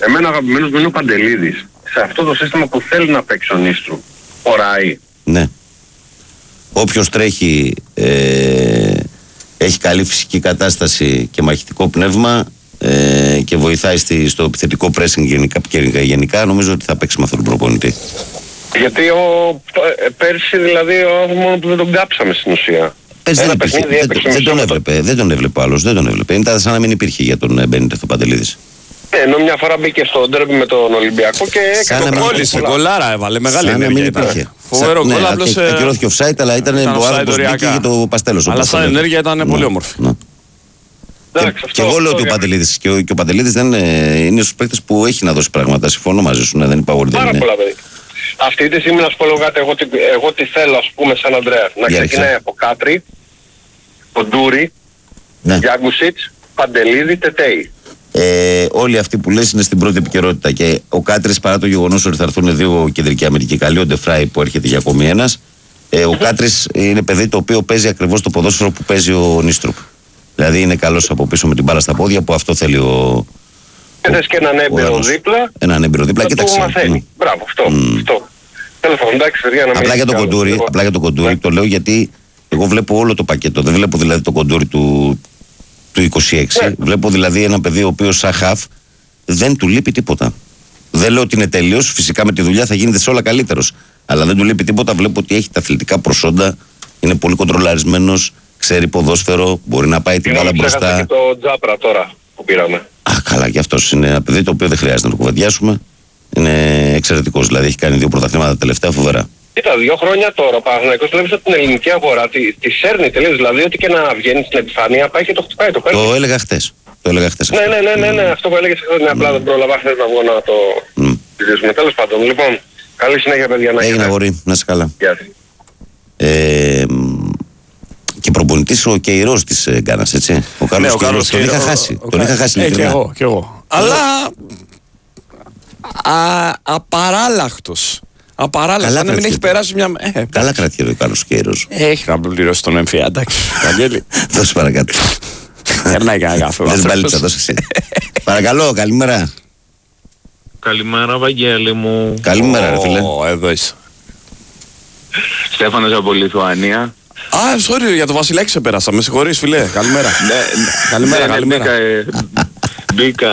εμένα αγαπημένος μου είναι ο Παντελίδης. Σε αυτό το σύστημα που θέλει να παίξει ο Νίστρου. Χωράει. Ναι. Όποιος τρέχει έχει καλή φυσική κατάσταση και μαχητικό πνεύμα και βοηθάει στο επιθετικό pressing γενικά, νομίζω ότι θα παίξει με αυτόν τον προπονητή. Γιατί πέρσι δηλαδή μόνο που δεν τον κάψαμε στην ουσία. Δεν τον έβλεπε άλλος, δεν τον έβλεπε. Ήταν σαν να μην υπήρχε για τον Μπένιτεθ ο Παντελίδης. Ενώ μια φορά μπήκε στο ντέρμπι με τον Ολυμπιακό και έκανε κόλλησε, γκολάρα έβαλε, μεγάλη ενέργεια ήταν. Φοβερό γκολ, απλώς ακυρώθηκε offside, αλλά ήταν ο άνθρωπος μπήκε για το Παστέλος. Αλλά σαν ενέργεια ήταν πολύ όμορφη. Και εγώ λέω ότι ο Παντελίδης και ο Παντελίδης είναι στους παίκτες που έχει να δώσει πράγματα. Συμφωνώ μαζί σου, δεν είπα ότι δεν είναι. Πάρα πολλά παιδιά. Αυτή τη στιγμή να σου πω κάτι, εγώ τι θέλω ας πούμε σαν Ανδρέα. Να ξεκινάει από Κάτρι, Κοντούρι, Γιάγκουσιτς, Παντελίδη, Τετέι. Όλοι αυτοί που λες είναι στην πρώτη επικαιρότητα και ο Κάτρις, παρά το γεγονός ότι θα έρθουν δύο κεντρικοί Αμερικοί καλοί, ο Ντεφράι που έρχεται για ακόμη ένας, ο Κάτρις είναι παιδί το οποίο παίζει ακριβώς το ποδόσφαιρο που παίζει ο Νίστρουπ. Δηλαδή είναι καλός από πίσω με την μπάλα στα πόδια, που αυτό θέλει ο. Θες και έναν έμπειρο δίπλα. Έναν έμπειρο δίπλα, κοίταξε. Μπράβο, αυτό. Τέλος πάντων, εντάξει, παιδιά, να μην. Απλά για τον Κοντούρι το λέω γιατί εγώ βλέπω όλο το πακέτο. Δεν βλέπω δηλαδή το Κοντούρι του 26. Βλέπω δηλαδή ένα παιδί ο οποίος σαν χαφ δεν του λείπει τίποτα. Δεν λέω ότι είναι τέλειος, φυσικά με τη δουλειά θα γίνεται σε όλα καλύτερος. Αλλά δεν του λείπει τίποτα. Βλέπω ότι έχει τα αθλητικά προσόντα, είναι πολύ κοντρολαρισμένος, ξέρει ποδόσφαιρο, μπορεί να πάει την μπάλα μπροστά. Και το Τζάπρα τώρα που πήραμε. Καλά, και αυτός είναι ένα παιδί το οποίο δεν χρειάζεται να το κουβεντιάσουμε. Είναι εξαιρετικός, δηλαδή έχει κάνει 2 πρωταθλήματα τελευταία, φοβερά. Κοίτα, 2 χρόνια τώρα ο Παναθηναϊκός βλέπει ότι την ελληνική αγορά τη σέρνει τελείως. Δηλαδή, ότι και να βγαίνει στην επιφάνεια πάει και το χτυπάει. Το έλεγα χτες. Ναι, αυτό που έλεγες χθες. Απλά δεν πρόλαβα χθες να βγω να το συζητήσουμε. Τέλος πάντων, λοιπόν, καλή συνέχεια, παιδιά. Έγινε αγόρι, να είσαι καλά. Και προπονητής ο Κεϊρός της Γκάνας, έτσι. Ο Κάρλος Κεϊρός. Τον είχα χάσει. Και εγώ. Αλλά απαράλλαχτος. Απαράλλαχτος, να μην έχει περάσει μια. Καλά κρατιέται ο Κάρλος Κεϊρός. Έχει να πληρώσει τον έμφυα, εντάξει. Βαγγέλη. Δώσε παρακάτω. Περνάει κανένα καφέ. Δες μπαλίτσα, δώσε εσύ. Παρακαλώ, καλημέρα. Καλημέρα, Βαγγέλη μου. Καλημέρα, ρε φίλε. Εδώ είσαι. Στέφανος από Λιθουανία. Sorry, για το Βασιλάκι σε πέρασα. Με συγχωρείς, φιλέ. Καλημέρα. Καλημέρα. Μπήκα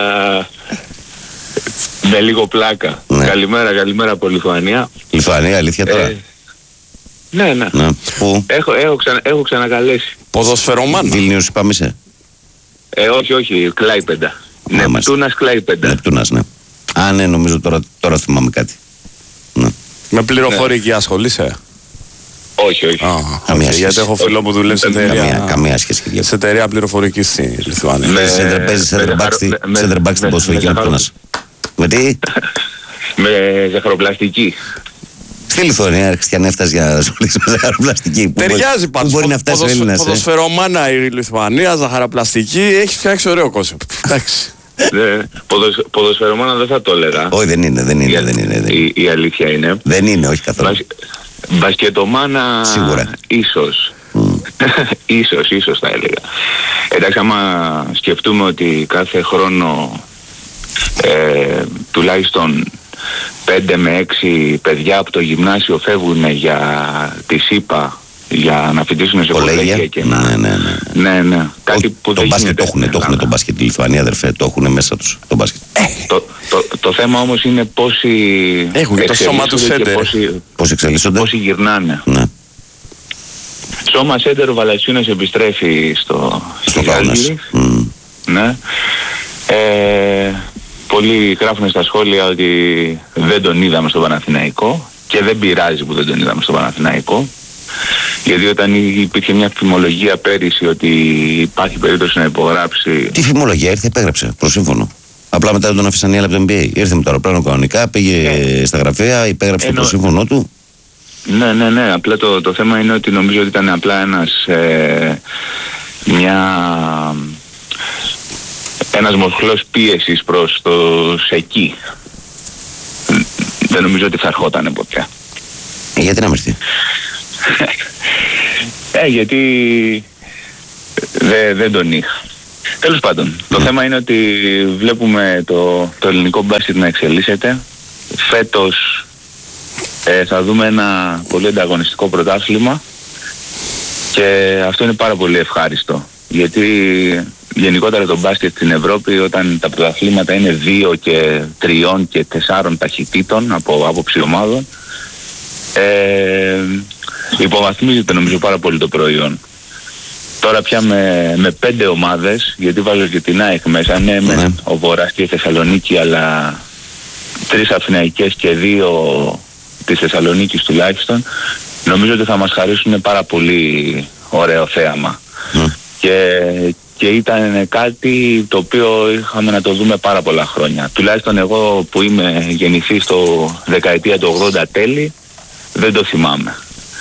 με λίγο πλάκα. Καλημέρα από Λιθουανία. Λιθουανία, αλήθεια τώρα. Ναι. Πού? Έχω ξανακαλέσει. Ποδοσφαιρομάν. Βίλνιους είπαμε σε. Όχι, Κλάιπεντα. Νεπτούνας Κλάιπεντα. Νεπτούνας, ναι. Ναι, νομίζω τώρα θυμάμαι κάτι. Με πληροφορική ασχολείσαι? Όχι. Γιατί έχω φίλο που δουλεύει σε εταιρεία. Καμία σχέση. Σε εταιρεία πληροφορική στη Λιθουανία. Παίζει center back στην ποδοσφαιρική Νεπτούνας. Με τι? Με ζαχαροπλαστική. Στη Λιθουανία, Χριστιανέ, έφτασε για να ασχολήσει με ζαχαροπλαστική. Ταιριάζει πάντως. Μπορεί να φτάσει ο Έλληνας. Ποδοσφαιρομάνα η Λιθουανία, ζαχαροπλαστική, έχει φτιάξει ωραίο κόνσεπτ. Εντάξει. Ποδοσφαιρομάνα δεν θα το έλεγα. Όχι, δεν είναι. Η αλήθεια είναι. Δεν είναι, όχι καθόλου. Μπασκετομάνα σίγουρα. Ίσως. Ίσως θα έλεγα. Εντάξει, άμα σκεφτούμε ότι κάθε χρόνο τουλάχιστον 5 με 6 παιδιά από το γυμνάσιο φεύγουν για τη ΣΥΠΑ για να φοιτήσουν σε κολέγια και να... Ναι. Κάτι που δεν γίνεται. Το έχουν το μπάσκετ τη Λιθουανία, αδερφέ, το έχουν μέσα τους το μπάσκετ. Το θέμα όμως είναι πόσοι έχουν το σώμα του σέντερ. Πόσοι εξελίσσονται. Πόσοι γυρνάνε. Ναι. Σώμα σέντερ, ο Valanciunas επιστρέφει στο Καλγύρι. Ναι. Πολλοί γράφουν στα σχόλια ότι δεν τον είδαμε στο Παναθηναϊκό και δεν πειράζει που δεν τον είδαμε στο Παναθηναϊκό, γιατί όταν υπήρχε μια φημολογία πέρυσι ότι υπάρχει περίπτωση να υπογράψει... Τι φημολογία? Ήρθε, υπέγραψε προς σύμφωνο. Απλά μετά τον αφήσαν οι άλλοι από το NBA. Ήρθε με το αεροπλάνο κανονικά, πήγε στα γραφεία, υπέγραψε το προσύμφωνο του. Ναι. Απλά το θέμα είναι ότι νομίζω ότι ήταν απλά ένας μοχλός πίεσης προς το ΣΕΚΙ. Δεν νομίζω ότι θα ερχότανε ποτέ. Γιατί να μην έρθει? Γιατί δεν τον είχα. Τέλος πάντων, το θέμα είναι ότι βλέπουμε το ελληνικό μπάσκετ να εξελίσσεται. Φέτος θα δούμε ένα πολύ ανταγωνιστικό πρωτάθλημα και αυτό είναι πάρα πολύ ευχάριστο. Γιατί γενικότερα το μπάσκετ στην Ευρώπη, όταν τα πρωταθλήματα είναι 2 και 3 και 4 ταχυτήτων από άποψη ομάδων, υποβαθμίζεται νομίζω πάρα πολύ το προϊόν. Τώρα πια με 5 ομάδες, γιατί βάζω και την ΑΕΚ μέσα, ναι, με ο Βορράς και η Θεσσαλονίκη, αλλά 3 Αθηναϊκές και 2 της Θεσσαλονίκης τουλάχιστον, νομίζω ότι θα μας χαρίσουν πάρα πολύ ωραίο θέαμα. Και ήταν κάτι το οποίο είχαμε να το δούμε πάρα πολλά χρόνια. Τουλάχιστον εγώ που είμαι γεννηθής στο δεκαετία του 80 τέλη, δεν το θυμάμαι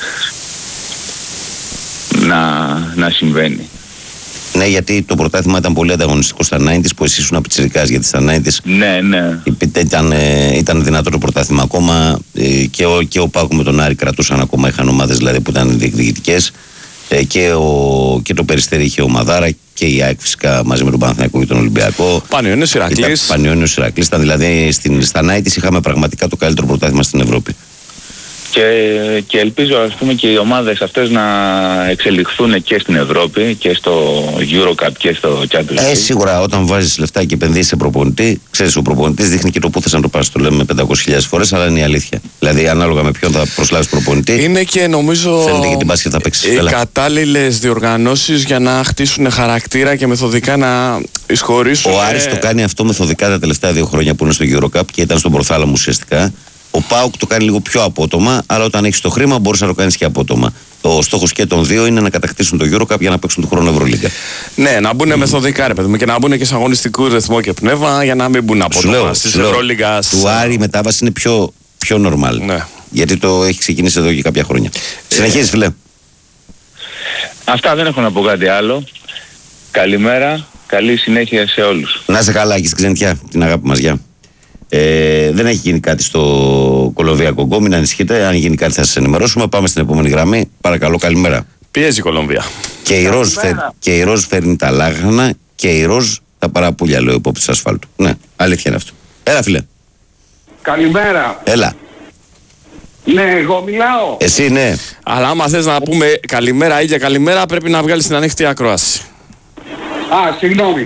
να συμβαίνει. Ναι, γιατί το πρωτάθλημα ήταν πολύ ανταγωνιστικό στα 90's, που εσύ ήσουν πιτσιρικάς, γιατί στα 90's ναι. Ήταν δυνατό το πρωτάθλημα ακόμα, και ο ΠΑΟΚ με τον Άρη κρατούσαν ακόμα, είχαν ομάδες δηλαδή που ήταν διεκδικητικές, και το Περιστέρι είχε ομαδάρα, και η ΑΕΚ φυσικά μαζί με τον Παναθηναϊκό και τον Ολυμπιακό. Πανιόνιος Ηρακλής. Ήταν δηλαδή στα 90's είχαμε πραγματικά το καλύτερο πρωτάθλημα στην Ευρώπη. Και ελπίζω, ας πούμε, και οι ομάδες αυτές να εξελιχθούν και στην Ευρώπη και στο EuroCup και στο Champions League. Σίγουρα, όταν βάζεις λεφτά και επενδύσεις σε προπονητή, ξέρεις, ο προπονητής δείχνει και το πού θες να το πας. Το λέμε με 500.000 φορές, αλλά είναι η αλήθεια. Δηλαδή, ανάλογα με ποιον θα προσλάβεις προπονητή, είναι και νομίζω φαίνεται και την μπάσκετ θα παίξεις. οι κατάλληλες διοργανώσεις για να χτίσουν χαρακτήρα και μεθοδικά να εισχωρήσουν. Ο Άρης το κάνει αυτό μεθοδικά τα τελευταία 2 χρόνια που είναι στο EuroCup και ήταν στον προθάλαμο ουσιαστικά. Ο ΠΑΟΚ το κάνει λίγο πιο απότομα, αλλά όταν έχεις το χρήμα μπορείς να το κάνεις και απότομα. Ο στόχος και των δύο είναι να κατακτήσουν το EuroCup για να παίξουν του χρόνου Ευρωλίγκα. Ναι, να μπουν μεθοδικά, ρε παιδί μου, και να μπουν και σε αγωνιστικού ρυθμό και πνεύμα, για να μην μπουν απότομα στις Ευρωλίγκας. Του Άρη η μετάβαση είναι πιο normal. Ναι. Γιατί το έχει ξεκινήσει εδώ και κάποια χρόνια. Συνεχίζεις, φίλε. Αυτά, δεν έχω να πω κάτι άλλο. Καλημέρα, καλή συνέχεια σε όλους. Να είσαι καλά, έχεις Ξενιτιά, την αγάπη μας, γεια. Δεν έχει γίνει κάτι στο Κολομβία Κογκό, μην ανησυχείτε. Αν γίνει κάτι θα σας ενημερώσουμε. Πάμε στην επόμενη γραμμή. Παρακαλώ, καλημέρα. Πιέζει η Κολομβία. Και η Ροζ φέρνει τα λάχανα και η Ροζ τα παραπούλια, λέει ο υπόπτης ασφάλτου. Ναι, αλήθεια είναι αυτό. Έλα, φίλε. Καλημέρα. Έλα. Ναι, εγώ μιλάω. Εσύ, ναι. Αλλά άμα θες να πούμε καλημέρα ή για καλημέρα, πρέπει να βγάλεις την ανοιχτή ακρόαση. Συγγνώμη.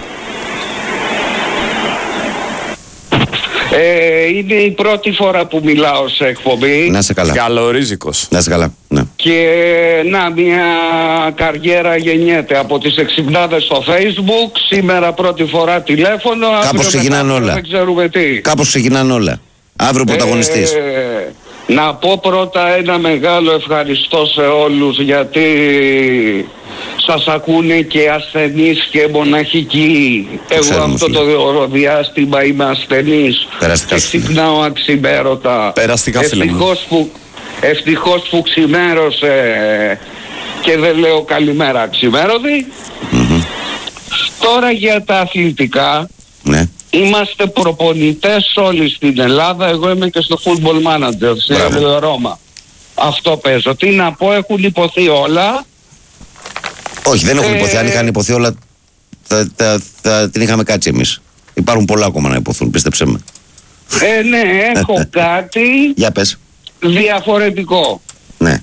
Είναι η πρώτη φορά που μιλάω σε εκπομπή. Να σε καλά. Καλορίζικος. Να σε καλά. Ναι. Και μια καριέρα γεννιέται από τις 60 στο Facebook. Σήμερα πρώτη φορά τηλέφωνο. Κάπως ξεκινάνε όλα. Δεν ξέρουμε τι. Κάπως ξεκινάνε όλα. Αύριο πρωταγωνιστής. Να πω πρώτα ένα μεγάλο ευχαριστώ σε όλους, γιατί σας ακούνε και ασθενείς και μοναχικοί. Εγώ αυτό το διάστημα είμαι ασθενής και ξυπνάω αξιμέρωτα. Περαστικά, φίλε μου. Ευτυχώς που ξημέρωσε και δεν λέω καλημέρα αξιμέρωτη. Τώρα για τα αθλητικά. Ναι. Είμαστε προπονητές όλοι στην Ελλάδα. Εγώ είμαι και στο Football Manager σε Ρώμα. Αυτό παίζω. Τι να πω, έχουν υποθεί όλα. Όχι, δεν έχουν υποθεί. Αν είχαν υποθεί όλα, την είχαμε κάτσει εμείς. Υπάρχουν πολλά ακόμα να υποθούν, πίστεψέ με. Ναι, έχω κάτι Για πες. διαφορετικό. Ναι.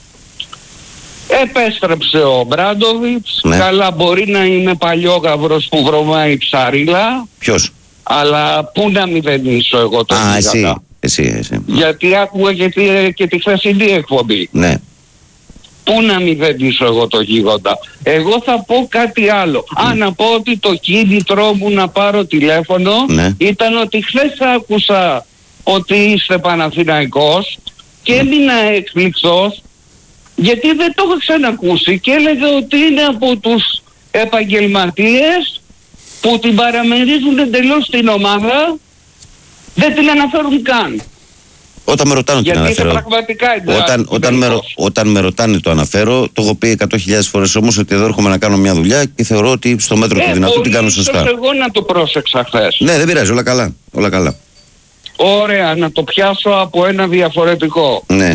Επέστρεψε ο Μπράντοβιτς. Ναι. Καλά, μπορεί να είναι παλιόγαυρος που βρωμάει ψαρίλα. Ποιος? Αλλά πού να μηδενίσω εγώ το γίγαντα. Εσύ. Γιατί άκουγα και τη χθεσινή εκπομπή. Ναι. Πού να μηδενίσω εγώ το γίγοντα. Εγώ θα πω κάτι άλλο. Να πω ότι το κίνητρό μου να πάρω τηλέφωνο ήταν ότι χθες άκουσα ότι είστε Παναθηναϊκός και έμεινα έκπληξος, γιατί δεν το έχω ξανακούσει, και έλεγα ότι είναι από τους επαγγελματίες που την παραμερίζουν εντελώς την ομάδα, δεν την αναφέρουν καν. Όταν με ρωτάνε την αναφέρω. Όταν με ρωτάνε το αναφέρω, το έχω πει 100.000 φορές όμως ότι εδώ έρχομαι να κάνω μια δουλειά και θεωρώ ότι στο μέτρο του δυνατού την κάνω σωστά. Εγώ να το πρόσεξα χθες. Ναι, δεν πειράζει, όλα καλά. Όλα καλά. Ωραία, να το πιάσω από ένα διαφορετικό. Ναι.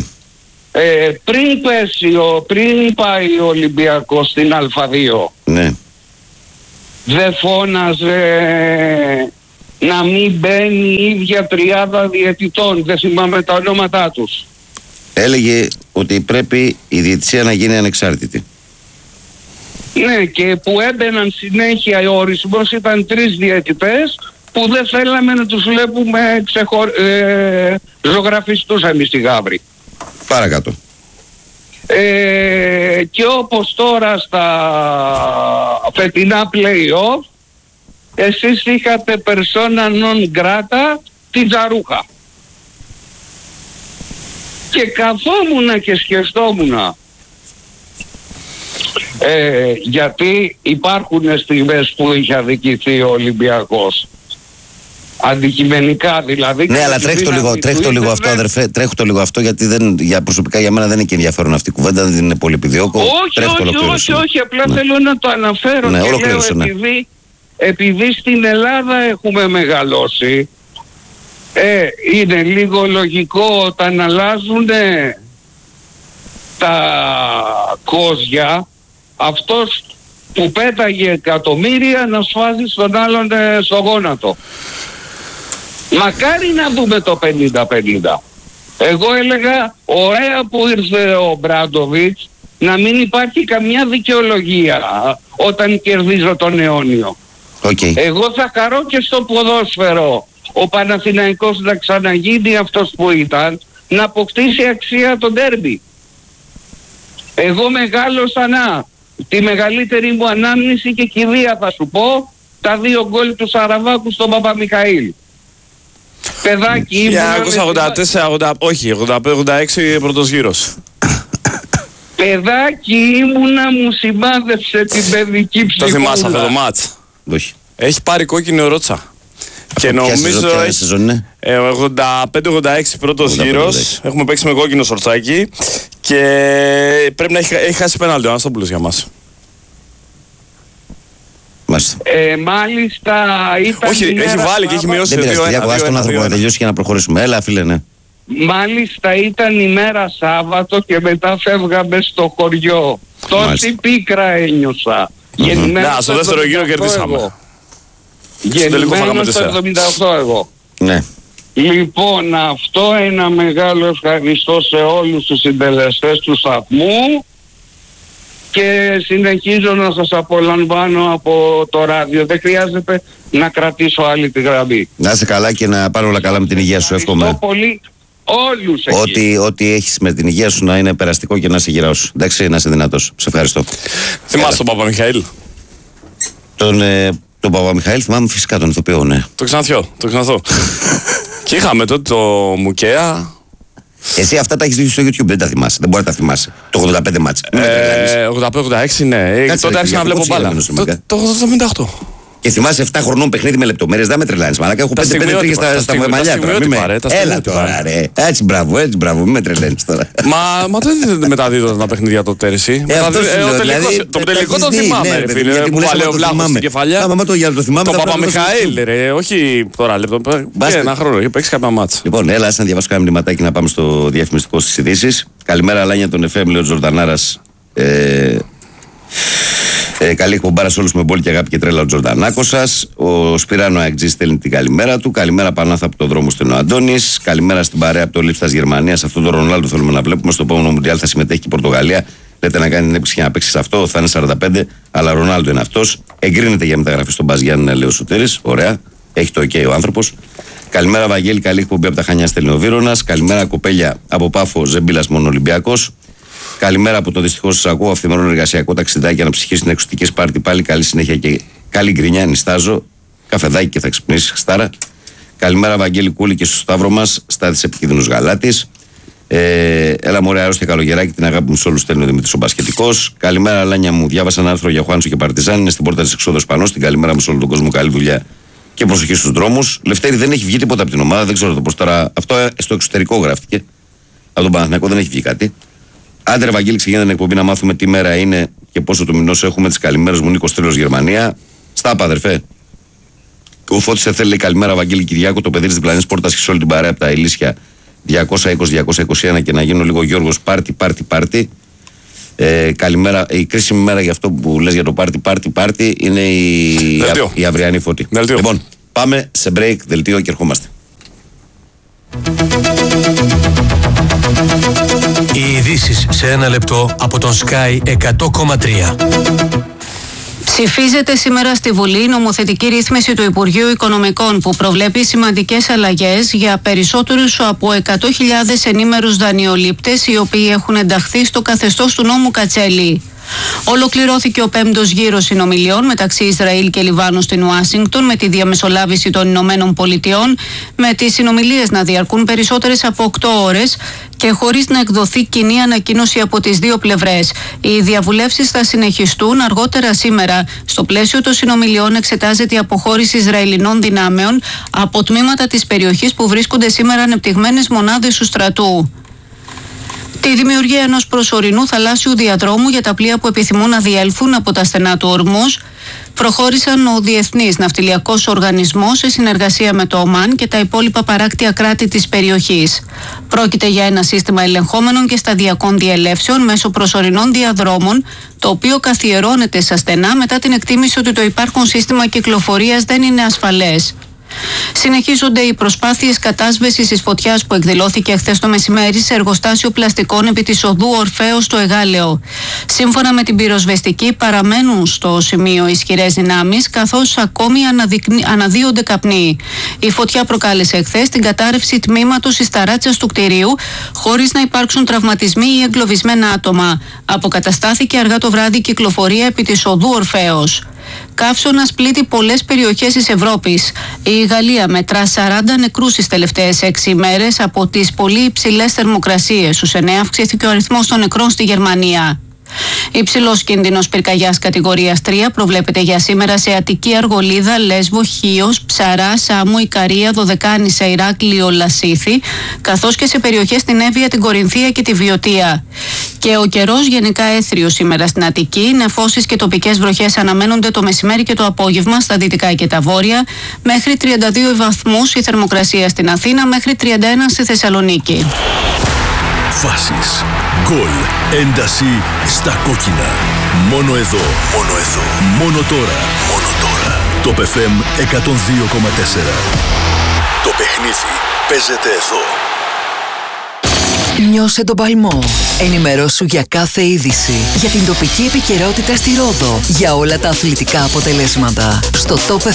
Πριν πάει ο Ολυμπιακός στην Α2, ναι, δεν φώναζε να μην μπαίνει η ίδια τριάδα διαιτητών, δεν θυμάμαι τα ονόματά τους. Έλεγε ότι πρέπει η διαιτησία να γίνει ανεξάρτητη. Ναι, και που έμπαιναν συνέχεια, ο ορισμός ήταν 3 διαιτητές που δεν θέλαμε να τους βλέπουμε ζωγραφιστούς εμείς στη Γαύρη. Παρακάτω. Και όπως τώρα στα φετινά play-off, εσείς είχατε persona non grata την Τζαρούχα. Και καθόμουνα και σκεφτόμουνα, γιατί υπάρχουν στιγμές που είχε αδικηθεί ο Ολυμπιακός. Αντικειμενικά δηλαδή. Ναι, αλλά τρέχει το λίγο αυτό, αδερφέ. Τρέχει το λίγο αυτό, γιατί προσωπικά για μένα δεν είναι και ενδιαφέρον αυτή η κουβέντα, δεν είναι πολύ επιδιώκω. Όχι, απλά θέλω να το αναφέρω. Ναι, και λέω, επειδή στην Ελλάδα έχουμε μεγαλώσει, είναι λίγο λογικό όταν αλλάζουν τα κόζια, αυτός που πέταγε εκατομμύρια να σφάζει στον άλλον στο γόνατο. Μακάρι να δούμε το 50-50. Εγώ έλεγα ωραία που ήρθε ο Μπράντοβιτς, να μην υπάρχει καμιά δικαιολογία όταν κερδίζω τον αιώνιο. Okay. Εγώ θα χαρώ και στο ποδόσφαιρο ο Παναθηναϊκός να ξαναγίνει αυτός που ήταν, να αποκτήσει αξία το ντέρμπι. Εγώ μεγάλωσα τη μεγαλύτερη μου ανάμνηση και κηδεία θα σου πω, τα 2 γκολ του Σαραβάκου στον Παπαμιχαήλ. Παιδάκι ήμουνα... όχι, 85-86 πρώτος γύρος. Παιδάκι ήμουνα, μου σημάδεψε την παιδική ψυχούλα. Το θυμάσαι αυτό το μάτς? Όχι. Έχει πάρει κόκκινο ρότσα. Και νομίζω 85-86 πρώτος γύρος. Έχουμε παίξει με κόκκινο σορτσάκι. Και πρέπει να έχει χάσει πέναλτι ο Αναστόπουλος για μας. Μάλιστα ήταν... Όχι, έχει βάλει και έχει μειώσει 2-1. Δεν πειράζει, διάκουγα τον άνθρωπο να τελειώσει και να προχωρήσουμε. Έλα φίλε, ναι. Μάλιστα ήταν η μέρα Σάββατο και μετά φεύγαμε στο χωριό. Τόση πίκρα ένιωσα. Να, στο δεύτερο γύρο κερδίσαμε. Γεννημένος στο 78 εγώ. Ναι. Λοιπόν, αυτό ένα μεγάλο ευχαριστώ σε όλους τους συντελεστές του σταθμού και συνεχίζω να σας απολαμβάνω από το ράδιο. Δεν χρειάζεται να κρατήσω άλλη τη γραμμή. Να είσαι καλά και να πάρω όλα καλά με την υγεία σου, εύχομαι. Ευχαριστώ πολύ όλους εκεί. Ό,τι έχεις με την υγεία σου να είναι περαστικό και να είσαι γυράος. Εντάξει, να είσαι δυνατός. Σε ευχαριστώ. Θυμάσαι τον Παπαμιχαήλ? Τον Παπαμιχαήλ θυμάμαι φυσικά, τον ηθοποιό, ναι. Το ξαναθώ. Και είχαμε τότε το Μουκέα. Εσύ αυτά τα έχεις δει στο YouTube, δεν τα θυμάσαι. Δεν μπορεί να τα θυμάσαι. Το 85 μάτς. 85-86, ναι. Τότε άρχισα να βλέπω μπάλα. Το 78. Και θυμάσαι 7 χρονών παιχνίδι με λεπτομέρειες, δεν με τρελάνεις. Μαλάκα, έχω 5 τρίχες στα μαλλιά τώρα. Έλα τώρα, ρε. Έτσι, μπράβο, μην με τρελαίνεις τώρα. Μα δεν μεταδίδω τα παιχνίδια το τέρσι. Το τελικό το θυμάμαι, ρε φίλε. Που βάλε ο Βλάχος στην κεφαλιά. Το Παπαμιχαήλ, ρε. Όχι τώρα λεπτό. Ένα χρόνο, έχει παίξει κάποια μάτσα. Λοιπόν, έλα, να διαβάσω κάνα μηνυματάκι να πάμε στο διαφημιστικό στις ειδήσεις. Καλημέρα, Λάνια, τον FM, λέει ο Τζορδανάρας. Καλή εκπομπάρα σε όλους με πόλη και αγάπη και τρέλα ο Τζορντανάκος σας. Ο Σπυράνο Αεκτζής στέλνει την καλημέρα του. Καλημέρα Πανάθα από τον δρόμο στέλνει ο Αντώνης. Καλημέρα στην παρέα από το Λίψτας Γερμανίας. Αυτό το Ρονάλντο θέλουμε να βλέπουμε. Στο επόμενο Μουντιάλ θα συμμετέχει και η Πορτογαλία. Λέτε να κάνει την έπαιξη και να παίξει σε αυτό. Θα είναι 45, αλλά Ρονάλντο είναι αυτός. Εγκρίνεται για μεταγραφή στον Μπας Γιάννη, λέει ο Σωτήρης. Ωραία. Έχει το OK ο άνθρωπος. Καλημέρα Βαγγέλη, καλή εκπομπή από τα Χανιά στέλνει ο Βύρονας. Καλημέρα κοπέλια από Πάφο, Ζεμπίλας μόνο Ολυμπιακός. Καλημέρα από το δυστυχώς σας ακούω. Αυθημερών εργασιακό ταξιδάκι να ψυχήσει την εξωτική Σπάρτη. Πάλι καλή συνέχεια και καλή γκρινιά. Νιστάζω. Καφεδάκι και θα ξυπνήσει Χριστάρα. Καλημέρα Βαγγέλη Κούλη και στο Σταύρο μας. Στάθης επικίνδυνος γαλάτης. Έλα μωρέ αρρώστια καλογεράκι. Την αγάπη μου σε όλους στέλνει ο Δημήτρης ο Μπασκετικός. Καλημέρα Λάνια μου. Διάβασα ένα άρθρο για Χουάντσο και Παρτιζάν. Είναι στην πόρτα της εξόδου Πανός. Την καλημέρα μου σε όλο τον κόσμο. Καλή δουλειά και προσοχή στους δρόμους. Λευτέρη δεν έχει βγει τίποτα από την ομάδα. Δεν ξέρω το πώς τώρα. Αυτό στο εξωτερικό γράφτηκε. Από τον Παναθηναϊκό δεν έχει βγει κάτι. Άντε, Βαγγέλη, ξεκινάει την εκπομπή να μάθουμε τι μέρα είναι και πόσο του μηνός έχουμε. Τις καλημέρες μου, Νίκος Τρίλος, Γερμανία. Στάπα, αδερφέ. Ο Φώτης θέλει καλημέρα, Βαγγέλη Κυριάκο. Το παιδί της διπλανής πόρτας και σε όλη την παρέα από τα Ηλίσια 220-221 και να γίνω λίγο Γιώργος πάρτι. καλημέρα. Η κρίσιμη μέρα για αυτό που λες για το πάρτι είναι η αυριανή φώτη. Λοιπόν, πάμε σε break, δελτίο και ερχόμαστε. Οι ειδήσεις σε ένα λεπτό από τον Sky 100,3. Ψηφίζεται σήμερα στη Βουλή η νομοθετική ρύθμιση του Υπουργείου Οικονομικών που προβλέπει σημαντικές αλλαγές για περισσότερους από 100.000 ενήμερους δανειολήπτες οι οποίοι έχουν ενταχθεί στο καθεστώς του νόμου Κατσέλη. Ολοκληρώθηκε ο 5ος γύρος συνομιλιών μεταξύ Ισραήλ και Λιβάνου στην Ουάσιγκτον με τη διαμεσολάβηση των Ηνωμένων Πολιτειών, με τις συνομιλίες να διαρκούν περισσότερες από 8 ώρες και χωρίς να εκδοθεί κοινή ανακοίνωση από τις δύο πλευρές. Οι διαβουλεύσεις θα συνεχιστούν αργότερα σήμερα. Στο πλαίσιο των συνομιλιών εξετάζεται η αποχώρηση Ισραηλινών δυνάμεων από τμήματα της περιοχής που βρίσκονται σήμερα ανεπτυγμένες μονάδες του στρατού. Τη δημιουργία ενός προσωρινού θαλάσσιου διαδρόμου για τα πλοία που επιθυμούν να διέλθουν από τα στενά του Ορμούζ προχώρησαν ο Διεθνής Ναυτιλιακός Οργανισμός σε συνεργασία με το Ομάν και τα υπόλοιπα παράκτια κράτη της περιοχής. Πρόκειται για ένα σύστημα ελεγχόμενων και σταδιακών διελεύσεων μέσω προσωρινών διαδρόμων, το οποίο καθιερώνεται στα στενά μετά την εκτίμηση ότι το υπάρχον σύστημα κυκλοφορίας δεν είναι ασφαλές. Συνεχίζονται οι προσπάθειες κατάσβεσης της φωτιάς που εκδηλώθηκε χθες το μεσημέρι σε εργοστάσιο πλαστικών επί της οδού Ορφέως στο Εγάλεο. Σύμφωνα με την πυροσβεστική, παραμένουν στο σημείο ισχυρές δυνάμεις, καθώς ακόμη αναδύονται καπνοί. Η φωτιά προκάλεσε χθες την κατάρρευση τμήματος της ταράτσας του κτηρίου, χωρίς να υπάρξουν τραυματισμοί ή εγκλωβισμένα άτομα. Αποκαταστάθηκε αργά το βράδυ η κυκλοφορία επί της οδού Ορφέως. Καύσωνας πλήττει πολλές περιοχές της Ευρώπης. Η Γαλλία μετρά 40 νεκρούς τις τελευταίες 6 ημέρες από τις πολύ υψηλές θερμοκρασίες. Στους 9 αυξήθηκε ο αριθμός των νεκρών στη Γερμανία. Υψηλός κίνδυνος πυρκαγιάς κατηγορίας 3 προβλέπεται για σήμερα σε Αττική, Αργολίδα, Λέσβο, Χίος, Ψαρά, Σάμο, Ικαρία, Δωδεκάνησα, Ηράκλειο, Λασίθι, καθώς και σε περιοχές στην Εύβοια, την Κορινθία και τη Βιωτία. Και ο καιρός γενικά έθριος σήμερα στην Αττική. Νεφώσεις και τοπικές βροχές αναμένονται το μεσημέρι και το απόγευμα στα δυτικά και τα βόρεια. Μέχρι 32 βαθμούς η θερμοκρασία στην Αθήνα, μέχρι 31 στη Θεσσαλονίκη. Φάσεις, γκολ, ένταση στα κόκκινα. Μόνο εδώ, μόνο τώρα. Το FM 102,4. Το παιχνίδι παίζεται εδώ. Νιώσε τον παλμό. Ενημερώσου για κάθε είδηση. Για την τοπική επικαιρότητα στη Ρόδο. Για όλα τα αθλητικά αποτελέσματα. Στο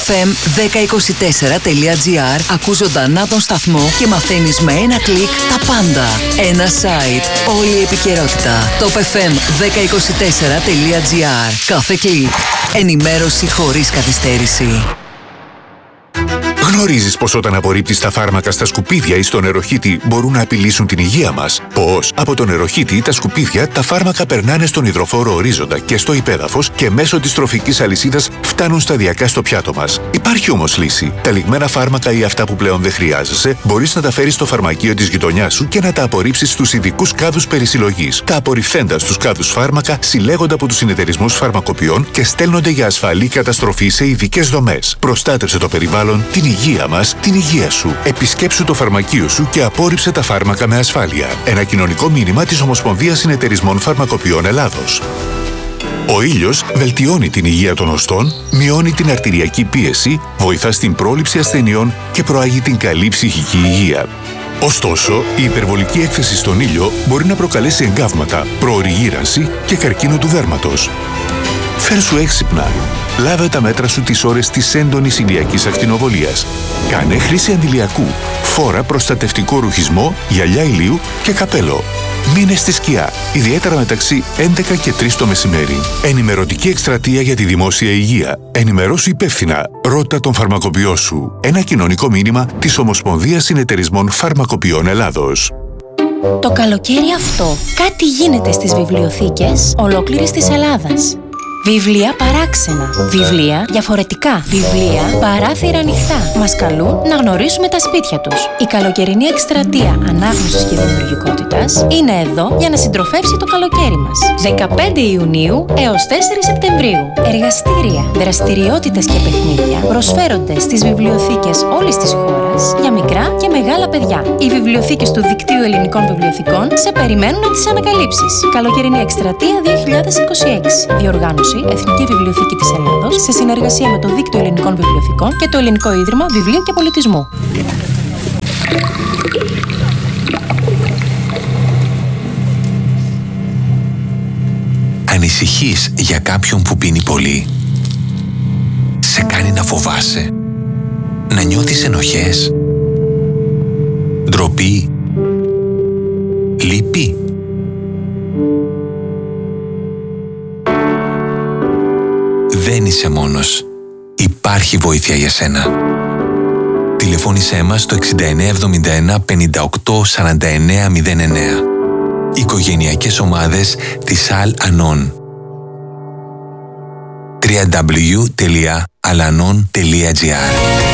topfm1024.gr ακούς ζωντανά τον σταθμό και μαθαίνεις με ένα κλικ τα πάντα. Ένα site. Όλη η επικαιρότητα. topfm1024.gr. Κάθε κλικ. Ενημέρωση χωρίς καθυστέρηση. Γνωρίζεις πως όταν απορρίπτεις τα φάρμακα στα σκουπίδια ή στο νεροχύτη μπορούν να απειλήσουν την υγεία μας? Πως από το νεροχύτη τα σκουπίδια τα φάρμακα περνάνε στον υδροφόρο ορίζοντα και στο υπέδαφος και μέσω της τροφικής αλυσίδας φτάνουν σταδιακά στο πιάτο μας. Υπάρχει όμως λύση. Τα λιγμένα φάρμακα ή αυτά που πλέον δεν χρειάζεσαι μπορείς να τα φέρεις στο φαρμακείο της γειτονιάς σου και να τα απορρίψεις στους ειδικούς κάδους περισυλλογής. Τα απορριφθέντα στους κάδους φάρμακα συλλέγονται από τους συνεταιρισμούς φαρμακοποιών και στέλνονται για ασφαλή καταστροφή σε ειδικές δομές. Προστάτευσε το περιβάλλον, την υγεία μας, την υγεία σου. Επισκέψου το φαρμακείο σου και απόρριψε τα φάρμακα με ασφάλεια. Ένα κοινωνικό μήνυμα της Ομοσπονδίας Συνεταιρισμών Φαρμακοποιών Ελλάδος. Ο ήλιος βελτιώνει την υγεία των οστών, μειώνει την αρτηριακή πίεση, βοηθά στην πρόληψη ασθενειών και προάγει την καλή ψυχική υγεία. Ωστόσο, η υπερβολική έκθεση στον ήλιο μπορεί να προκαλέσει εγκάβματα, προοριγύρανση και καρκίνο του δέρματος. Φέρσου έξυπνα. Λάβε τα μέτρα σου τις ώρες της έντονης ηλιακής ακτινοβολίας. Κάνε χρήση αντιλιακού. Φόρα προστατευτικό ρουχισμό, γυαλιά ηλίου και καπέλο. Μείνε στη σκιά, ιδιαίτερα μεταξύ 11 και 3 το μεσημέρι. Ενημερωτική εκστρατεία για τη δημόσια υγεία. Ενημερώσου υπεύθυνα. Ρώτα τον φαρμακοποιό σου. Ένα κοινωνικό μήνυμα της Ομοσπονδίας Συνεταιρισμών Φαρμακοποιών Ελλάδος. Το καλοκαίρι αυτό κάτι γίνεται στις βιβλιοθήκες ολόκληρης της Ελλάδας. Βιβλία παράξενα. Βιβλία διαφορετικά. Βιβλία παράθυρα ανοιχτά. Μας καλούν να γνωρίσουμε τα σπίτια τους. Η καλοκαιρινή εκστρατεία ανάγνωσης και δημιουργικότητας είναι εδώ για να συντροφεύσει το καλοκαίρι μας. 15 Ιουνίου έως 4 Σεπτεμβρίου. Εργαστήρια, δραστηριότητες και παιχνίδια προσφέρονται στις βιβλιοθήκες όλης της χώρας για μικρά και μεγάλα παιδιά. Οι βιβλιοθήκες του Δικτύου Ελληνικών Βιβλιοθηκών σε περιμένουν να τις ανακαλύψεις. Καλοκαιρινή εκστρατεία 2026. Διοργάνωση Εθνική Βιβλιοθήκη της Ελλάδος σε συνεργασία με το Δίκτυο Ελληνικών Βιβλιοθηκών και το Ελληνικό Ίδρυμα Βιβλίου και Πολιτισμού. Ανησυχείς για κάποιον που πίνει πολύ? Σε κάνει να φοβάσαι? Να νιώθεις ενοχές? Ντροπή? Λύπη? Δεν είσαι μόνος. Υπάρχει βοήθεια για σένα. Τηλεφώνησέ μας στο 6971 58 49 09. Οικογενειακές ομάδες της Al-Anon. www.alanon.gr